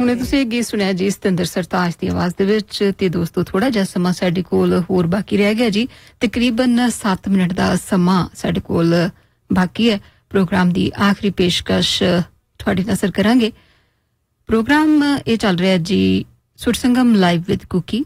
ਹੁਣੇ ਤੁਸੀਂ ਇਹ ਗੀਤ ਸੁਣਿਆ ਜੀ ਸਤਿੰਦਰ ਸਰਤਾਜ ਦੀ ਆਵਾਜ਼ ਦੇ ਵਿੱਚ ਤੇ ਦੋਸਤੋ ਥੋੜਾ ਜਿਹਾ ਸਮਾਂ ਸਾਡੇ ਕੋਲ ਹੋਰ ਬਾਕੀ ਰਹਿ ਗਿਆ ਜੀ ਤਕਰੀਬਨ 7 ਮਿੰਟ ਦਾ ਸਮਾਂ ਸਾਡੇ ਕੋਲ ਬਾਕੀ ਹੈ ਪ੍ਰੋਗਰਾਮ ਦੀ ਆਖਰੀ ਪੇਸ਼ਕਸ਼ ਤੁਹਾਡੀ ਨਜ਼ਰ ਕਰਾਂਗੇ ਪ੍ਰੋਗਰਾਮ ਇਹ ਚੱਲ ਰਿਹਾ ਜੀ ਸੁਰਸੰਗਮ ਲਾਈਵ ਵਿਦ ਕੁਕੀ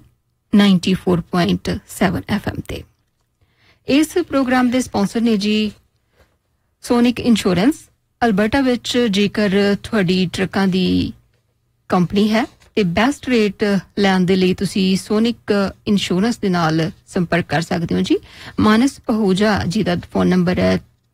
94.7 FM ਤੇ ਇਸ ਪ੍ਰੋਗਰਾਮ ਦੇ ਸਪਾਂਸਰ ਨੇ ਜੀ ਸੋਨਿਕ ਇੰਸ਼ੋਰੈਂਸ ਅਲਬਰਟਾ ਵਿੱਚ ਜੇਕਰ ਤੁਹਾਡੀ ਟਰੱਕਾਂ ਦੀ ਕੰਪਨੀ ਹੈ ਤੇ ਬੈਸਟ ਰੇਟ ਲੈਣ ਦੇ ਲਈ ਤੁਸੀਂ ਸੋਨਿਕ ਇੰਸ਼ੋਰੈਂਸ ਦੇ ਨਾਲ ਸੰਪਰਕ ਕਰ ਸਕਦੇ ਹੋ ਜੀ ਮਾਨਸ ਪਹੂਜਾ ਜੀ ਦਾ ਫੋਨ ਨੰਬਰ ਹੈ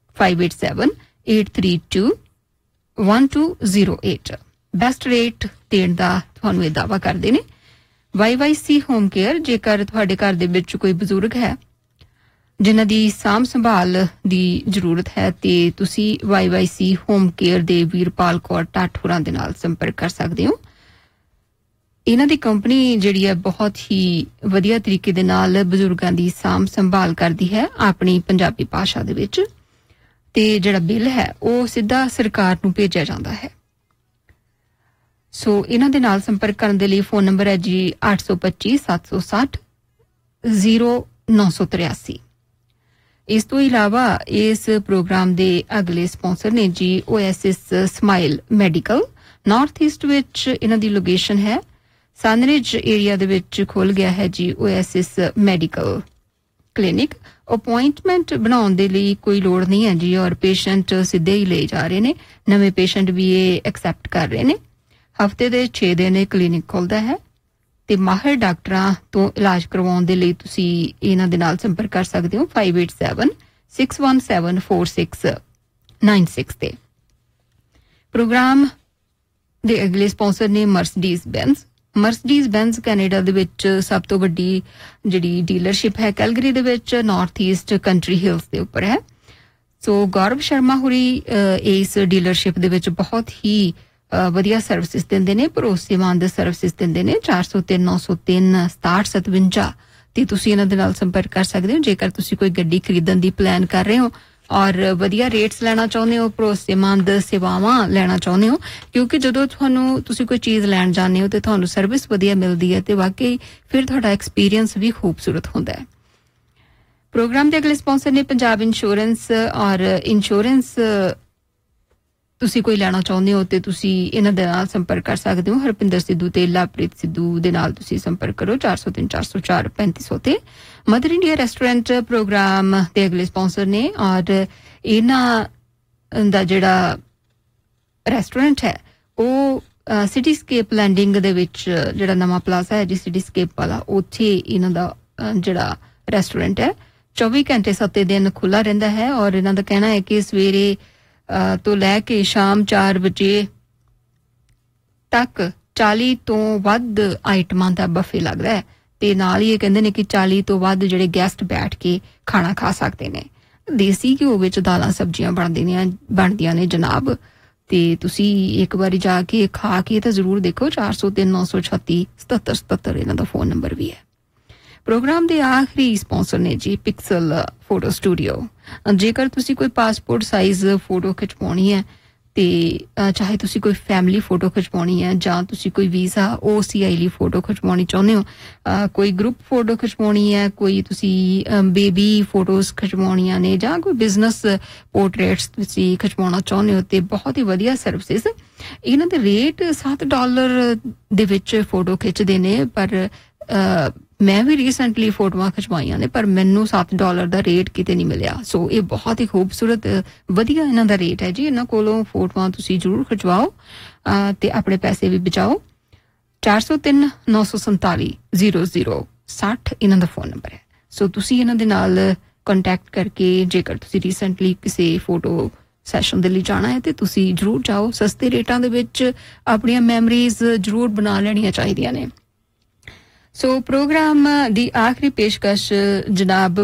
5878321208 ਬੈਸਟ ਰੇਟ ਦੇਣ ਦਾ ਤੁਹਾਨੂੰ ਇਹ ਦਾਅਵਾ ਕਰਦੇ ਨੇ YYC ਹੋਮ ਕੇਅਰ ਜੇਕਰ ਤੁਹਾਡੇ ਘਰ ਦੇ ਵਿੱਚ ਕੋਈ ਬਜ਼ੁਰਗ ਹੈ ਜਿਨ੍ਹਾਂ ਦੀ ਸਾਂਭ ਸੰਭਾਲ ਦੀ ਜ਼ਰੂਰਤ ਹੈ ਤੇ ਤੁਸੀਂ YYC ਹੋਮ ਕੇਅਰ ਦੇ ਵੀਰਪਾਲ ਕੌਰ ਟਾਟ ਹੋਰਾਂ ਦੇ ਨਾਲ ਸੰਪਰਕ ਕਰ ਸਕਦੇ ਹੋ ਇਹਨਾਂ ਦੀ ਕੰਪਨੀ ਜਿਹੜੀ ਹੈ ਬਹੁਤ ਹੀ ਵਧੀਆ ਤਰੀਕੇ ਦੇ ਨਾਲ ਬਜ਼ੁਰਗਾਂ ਦੀ ਸਾਂਭ ਸੰਭਾਲ ਕਰਦੀ ਹੈ ਆਪਣੀ ਪੰਜਾਬੀ ਭਾਸ਼ਾ ਦੇ ਵਿੱਚ ਤੇ ਜਿਹੜਾ ਬਿੱਲ ਹੈ ਉਹ ਸਿੱਧਾ ਸਰਕਾਰ ਨੂੰ ਭੇਜਿਆ ਜਾਂਦਾ ਹੈ ਸੋ ਇਹਨਾਂ ਦੇ ਨਾਲ ਸੰਪਰਕ ਕਰਨ ਦੇ ਲਈ ਫੋਨ ਨੰਬਰ ਹੈ ਜੀ 825 760 0983 ਇਸ ਤੋਂ ਇਲਾਵਾ ਇਸ ਪ੍ਰੋਗਰਾਮ ਦੇ ਅਗਲੇ ਸਪਾਂਸਰ ਨੇ ਜੀ OSS smile medical north East ਵਿੱਚ ਇਹਨਾਂ ਦੀ ਲੋਕੇਸ਼ਨ ਹੈ ਸਨਰਿਜ ਏਰੀਆ ਦੇ ਵਿੱਚ ਖੁੱਲ ਗਿਆ ਹੈ ਜੀ ਓਐਸਐਸ ਮੈਡੀਕਲ ਕਲੀਨਿਕ ਅਪਾਇੰਟਮੈਂਟ ਬਣਾਉਣ ਦੇ ਲਈ ਕੋਈ ਲੋੜ ਨਹੀਂ ਹੈ ਜੀ ਔਰ ਪੇਸ਼ੈਂਟ ਸਿੱਧੇ ਹੀ ਲੈ ਜਾ ਰਹੇ ਨੇ ਨਵੇਂ ਪੇਸ਼ੈਂਟ ਵੀ ਇਹ ਐਕਸੈਪਟ ਕਰ ਰਹੇ ਨੇ ਹਫਤੇ ਦੇ 6 ਦਿਨ ਇਹ ਕਲੀਨਿਕ ਖੁੱਲਦਾ ਹੈ ਤੇ ਮਾਹਿਰ ਡਾਕਟਰਾਂ ਤੋਂ ਇਲਾਜ ਕਰਵਾਉਣ ਦੇ ਲਈ ਤੁਸੀਂ ਇਹਨਾਂ ਦੇ ਨਾਲ ਸੰਪਰਕ ਕਰ ਸਕਦੇ ਹੋ 5876174696 ਤੇ ਪ੍ਰੋਗਰਾਮ ਦੇ ਅਗਲੇ ਸਪਾਂਸਰ ਨੇ ਮਰਸਡੀਜ਼ ਬੈਂਜ਼ ਕੈਨੇਡਾ ਦੇ ਵਿੱਚ ਸਭ ਤੋਂ ਵੱਡੀ ਜਿਹੜੀ ਡੀਲਰਸ਼ਿਪ ਹੈ ਕੈਲਗਰੀ ਦੇ ਵਿੱਚ ਨਾਰਥ ਈਸਟ ਕੰਟਰੀ ਹਿਲਸ ਦੇ ਉੱਪਰ ਹੈ ਸੋ ਗੌਰਵ ਸ਼ਰਮਾ ਹੋਰੀ ਇਸ ਡੀਲਰਸ਼ਿਪ ਦੇ ਵਿੱਚ ਬਹੁਤ ਹੀ ਵਧੀਆ ਸਰਵਿਸਿਜ਼ ਦਿੰਦੇ ਨੇ ਭਰੋਸੇਮੰਦ ਸਰਵਿਸਿਜ਼ ਦਿੰਦੇ ਨੇ 403 903 6757 ਤੇ ਤੁਸੀਂ ਇਹਨਾਂ ਦੇ ਨਾਲ ਸੰਪਰਕ ਕਰ ਸਕਦੇ ਹੋ ਜੇਕਰ ਤੁਸੀਂ ਕੋਈ ਗੱਡੀ ਖਰੀਦਣ ਦੀ ਪਲਾਨ ਕਰ ਰਹੇ ਹੋ ਔਰ ਵਧੀਆ ਰੇਟਸ ਲੈਣਾ ਚਾਹੁੰਦੇ ਹੋ ਭਰੋਸੇਮੰਦ ਸੇਵਾਵਾਂ ਲੈਣਾ ਚਾਹੁੰਦੇ ਹੋ ਕਿਉਂਕਿ ਜਦੋਂ ਤੁਸੀਂ ਕੋਈ ਚੀਜ਼ ਲੈਣ ਜਾਂਦੇ ਹੋ ਤੇ ਤੁਹਾਨੂੰ ਸਰਵਿਸ ਵਧੀਆ ਮਿਲਦੀ ਹੈ ਤੇ ਵਾਕਈ ਫਿਰ ਤੁਹਾਡਾ ਐਕਸਪੀਰੀਅੰਸ ਵੀ ਖੂਬਸੂਰਤ ਹੁੰਦਾ ਹੈ ਪ੍ਰੋਗਰਾਮ ਦੇ ਅਗਲੇ ਸਪਾਂਸਰ ਨੇ ਪੰਜਾਬ ਇੰਸ਼ੋਰੈਂਸ ਔਰ ਇੰਸ਼ੋਰੈਂਸ ਤੁਸੀਂ ਕੋਈ ਲੈਣਾ ਚਾਹੁੰਦੇ ਹੋ ਤੇ ਤੁਸੀਂ ਇਹਨਾਂ ਦੇ ਨਾਲ ਸੰਪਰਕ ਕਰ ਸਕਦੇ ਹੋ ਹਰਪਿੰਦਰ ਸਿੱਧੂ ਤੇ ਲਵਪ੍ਰੀਤ ਸਿੱਧੂ ਦੇ ਨਾਲ ਤੁਸੀਂ ਸੰਪਰਕ ਕਰੋ 403 404 3500 ਤੇ ਮਦਰ ਇੰਡੀਆ ਰੈਸਟੋਰੈਂਟ ਪ੍ਰੋਗਰਾਮ ਦੇ ਅਗਲੇ ਸਪਾਂਸਰ ਨੇ ਔਰ ਇਹਨਾਂ ਦਾ ਜਿਹੜਾ ਰੈਸਟੋਰੈਂਟ ਹੈ ਉਹ ਸਿਟੀਸਕੇਪ ਲੈਂਡਿੰਗ ਦੇ ਵਿੱਚ ਜਿਹੜਾ ਨਵਾਂ ਪਲਾਜ਼ਾ ਹੈ ਜੀ ਸਿਟੀਸਕੇਪ ਵਾਲਾ ਉੱਥੇ ਇਹਨਾਂ ਦਾ ਜਿਹੜਾ ਰੈਸਟੋਰੈਂਟ ਹੈ 24 ਘੰਟੇ 7 ਦਿਨ ਖੁੱਲਾ ਰਹਿੰਦਾ ਹੈ ਔਰ ਇਹਨਾਂ ਦਾ ਕਹਿਣਾ ਹੈ ਕਿ ਸਵੇਰੇ ਤੋਂ ਲੈ ਕੇ ਸ਼ਾਮ 4 ਵਜੇ ਤੱਕ 40 ਤੋਂ ਵੱਧ ਆਈਟਮਾਂ ਦਾ ਬਫੇ ਲੱਗਦਾ ਹੈ ਤੇ ਨਾਲ ਹੀ ਇਹ ਕਹਿੰਦੇ ਨੇ ਕਿ 40 ਤੋਂ ਵੱਧ ਜਿਹੜੇ ਗੈਸਟ ਬੈਠ ਕੇ ਖਾਣਾ ਖਾ ਸਕਦੇ ਨੇ ਦੇਸੀ ਘਿਓ ਵਿੱਚ ਦਾਲਾਂ ਸਬਜ਼ੀਆਂ ਬਣਦੀਆਂ ਨੇ ਜਨਾਬ ਤੇ ਤੁਸੀਂ ਇੱਕ ਵਾਰੀ ਜਾ ਕੇ ਖਾ ਕੇ ਤਾਂ ਜ਼ਰੂਰ ਦੇਖੋ 403 936 7777 ਇਹਨਾਂ ਦਾ ਫੋਨ ਨੰਬਰ ਵੀ ਹੈ ਪ੍ਰੋਗਰਾਮ ਦੇ ਆਖਰੀ ਸਪਾਂਸਰ ਨੇ ਜੀ ਪਿਕਸਲ ਫੋਟੋ ਸਟੂਡੀਓ ਜੇਕਰ ਤੁਸੀਂ ਕੋਈ ਪਾਸਪੋਰਟ ਸਾਈਜ਼ ਫੋਟੋ ਖਿਚਵਾਉਣੀ ਹੈ ਤੇ ਚਾਹੇ ਤੁਸੀਂ ਕੋਈ ਫੈਮਿਲੀ ਫੋਟੋ ਖਿਚਵਾਉਣੀ ਹੈ ਜਾਂ ਤੁਸੀਂ ਕੋਈ ਵੀਜ਼ਾ OCI ਲਈ ਫੋਟੋ ਖਿਚਵਾਉਣੀ ਚਾਹੁੰਦੇ ਹੋ ਕੋਈ ਗਰੁੱਪ ਫੋਟੋ ਖਿਚਵਾਉਣੀ ਹੈ ਕੋਈ ਤੁਸੀਂ ਬੇਬੀ ਫੋਟੋਜ਼ ਖਿਚਵਾਉਣੀਆਂ ਨੇ ਜਾਂ ਕੋਈ ਬਿਜ਼ਨਸ ਪੋਰਟਰੇਟਸ ਤੁਸੀਂ ਖਿਚਵਾਉਣਾ ਚਾਹੁੰਦੇ ਹੋ ਤੇ ਬਹੁਤ ਹੀ ਵਧੀਆ ਸਰਵਿਸਿਜ਼ ਇਹਨਾਂ ਦੇ ਰੇਟ $7 ਦੇ ਵਿੱਚ ਫੋਟੋ ਖਿੱਚਦੇ ਨੇ ਪਰ ਮੈਂ ਵੀ ਰੀਸੈਂਟਲੀ ਫੋਟੋਆਂ ਖਿਚਵਾਈਆਂ ਨੇ ਪਰ ਮੈਨੂੰ $7 ਦਾ ਰੇਟ ਕਿਤੇ ਨਹੀਂ ਮਿਲਿਆ ਸੋ ਇਹ ਬਹੁਤ ਹੀ ਖੂਬਸੂਰਤ ਵਧੀਆ ਇਹਨਾਂ ਦਾ ਰੇਟ ਹੈ ਜੀ ਇਹਨਾਂ ਕੋਲੋਂ ਫੋਟੋਆਂ ਤੁਸੀਂ ਜ਼ਰੂਰ ਖਿਚਵਾਓ ਤੇ ਆਪਣੇ ਪੈਸੇ ਵੀ ਬਚਾਓ 403 947 0060 ਇਹਨਾਂ ਦਾ ਫੋਨ ਨੰਬਰ ਹੈ ਸੋ ਤੁਸੀਂ ਇਹਨਾਂ ਦੇ ਨਾਲ ਕੰਟੈਕਟ ਕਰਕੇ ਜੇਕਰ ਤੁਸੀਂ ਰੀਸੈਂਟਲੀ ਕਿਸੇ ਫੋਟੋ ਸੈਸ਼ਨ ਦੇ ਲਈ ਜਾਣਾ ਹੈ ਤੇ ਤੁਸੀਂ ਜ਼ਰੂਰ ਜਾਓ ਸਸਤੇ ਰੇਟਾਂ ਦੇ ਵਿੱਚ ਆਪਣੀਆਂ ਮੈਮਰੀਜ਼ ਜ਼ਰੂਰ ਬਣਾ ਲੈਣੀਆਂ ਚਾਹੀਦੀਆਂ ਨੇ ਸੋ ਪ੍ਰੋਗਰਾਮ ਦੀ ਆਖਰੀ ਪੇਸ਼ਕਸ਼ ਜਨਾਬ